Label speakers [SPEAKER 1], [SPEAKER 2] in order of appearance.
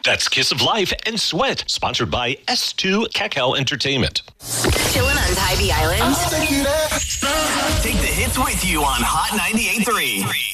[SPEAKER 1] That's Kiss of Life and Sweat, sponsored by S2 Kakao Entertainment.
[SPEAKER 2] Chilling on Tybee Island.
[SPEAKER 3] Take the hits with you on Hot 98.3.